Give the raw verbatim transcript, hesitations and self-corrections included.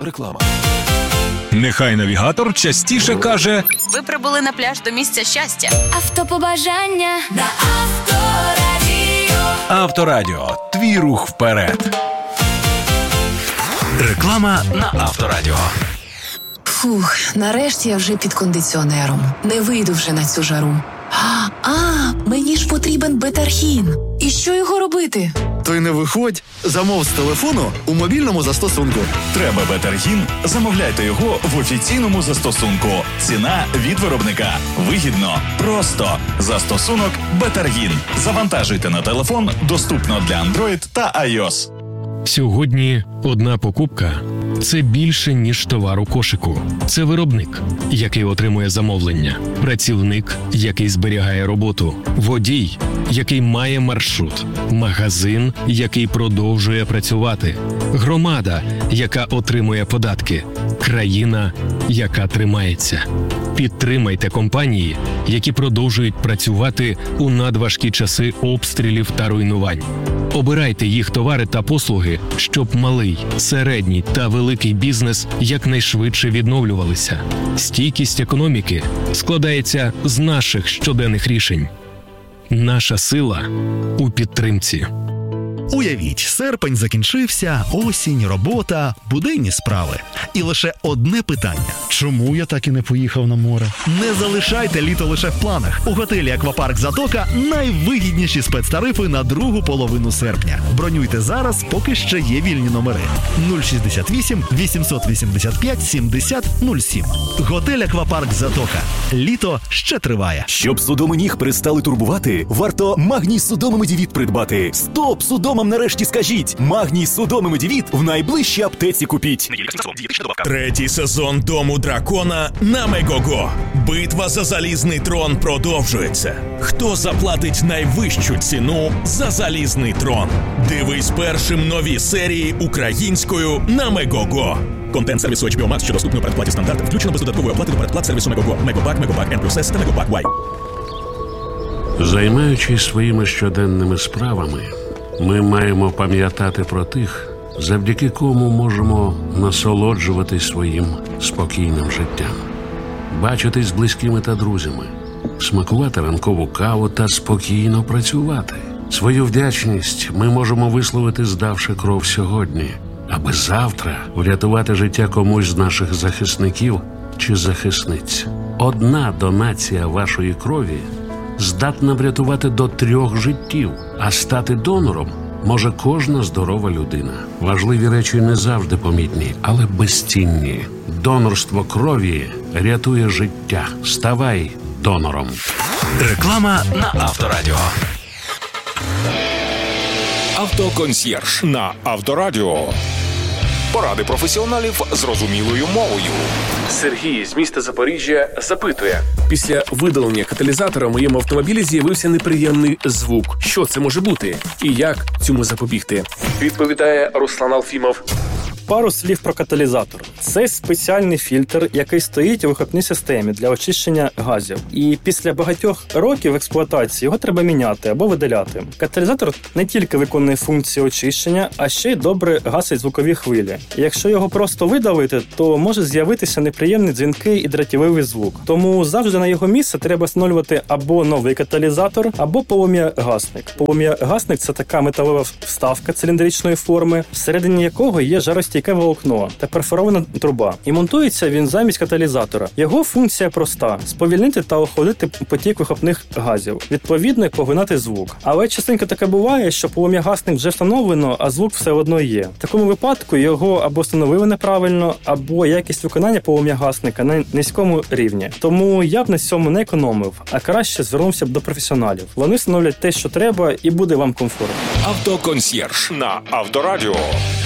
Реклама. Нехай навігатор частіше каже: ви прибули на пляж до місця щастя. Автопобажання на Авторадіо. Авторадіо. Твій рух вперед. Реклама на Авторадіо. Фух, нарешті я вже під кондиціонером. Не вийду вже на цю жару. А, а мені ж потрібен Бетаргін. І що його робити? То й не виходь. Замов з телефону у мобільному застосунку. Треба Бетаргін? Замовляйте його в офіційному застосунку. Ціна від виробника. Вигідно. Просто. Застосунок Бетаргін. Завантажуйте на телефон. Доступно для Android та iOS. Сьогодні одна покупка – це більше, ніж товар у кошику. Це виробник, який отримує замовлення, працівник, який зберігає роботу, водій, який має маршрут, магазин, який продовжує працювати, громада, яка отримує податки, країна, яка тримається. Підтримайте компанії, які продовжують працювати у надважкі часи обстрілів та руйнувань. Обирайте їх товари та послуги, щоб малий, середній та великий бізнес якнайшвидше відновлювалися. Стійкість економіки складається з наших щоденних рішень. Наша сила у підтримці. Уявіть, серпень закінчився, осінь, робота, буденні справи. І лише одне питання. Чому я так і не поїхав на море? Не залишайте літо лише в планах. У готелі «Аквапарк Затока» найвигідніші спецтарифи на другу половину серпня. Бронюйте зараз, поки ще є вільні номери. нуль шістдесят вісім вісімсот вісімдесят п'ять сімдесят нуль сім. Готель «Аквапарк Затока». Літо ще триває. Щоб судоми ніг перестали турбувати, варто Магній Судоми Медівіт придбати. Стоп, судомам нарешті скажіть. Магній Судоми Медівіт в найближчій аптеці купіть. Третій сезон Дому дракона на Мегого. Битва за залізний трон продовжується. Хто заплатить найвищу ціну за залізний трон? Дивись першим нові серії українською на Мегого. Контент сервісу ейч бі о Max, що доступний у передплаті стандарт, включено без додаткової оплати до передплат сервісу Мегого. Мегопак, Мегопак Н плюс С та Мегопак Вай. Займаючись своїми щоденними справами, ми маємо пам'ятати про тих, завдяки кому можемо насолоджуватись своїм спокійним життям. Бачитись з близькими та друзями, смакувати ранкову каву та спокійно працювати. Свою вдячність ми можемо висловити, здавши кров сьогодні, аби завтра врятувати життя комусь з наших захисників чи захисниць. Одна донація вашої крові здатна врятувати до трьох життів, а стати донором може кожна здорова людина. Важливі речі не завжди помітні, але безцінні. Донорство крові рятує життя. Ставай донором. Реклама на Авторадіо. Автоконсьєрж на Авторадіо. Поради професіоналів зрозумілою мовою. Сергій з міста Запоріжжя запитує. Після видалення каталізатора в моєму автомобілі з'явився неприємний звук. Що це може бути? І як цьому запобігти? Відповідає Руслан Алфімов. Пару слів про каталізатор. Це спеціальний фільтр, який стоїть у вихлопній системі для очищення газів. І після багатьох років експлуатації його треба міняти або видаляти. Каталізатор не тільки виконує функцію очищення, а ще й добре гасить звукові хвилі. І якщо його просто видалити, то може з'явитися неприємний дзвінкий і дратівливий звук. Тому завжди на його місце треба встановлювати або новий каталізатор, або полум'ягасник. Полум'ягасник – це така металева вставка циліндричної форми, всередині якого є жаростійке волокно та перфорована труба. І монтується він замість каталізатора. Його функція проста – сповільнити та охолодити потік вихлопних газів. Відповідно, поглинати звук. Але частенько таке буває, що полум'ягасник вже встановлено, а звук все одно є. В такому випадку його або встановили неправильно, або якість виконання полум'ягасника на низькому рівні. Тому я б на цьому не економив, а краще звернувся б до професіоналів. Вони встановлять те, що треба, і буде вам комфортно. Автоконсьєрж на Авторадіо.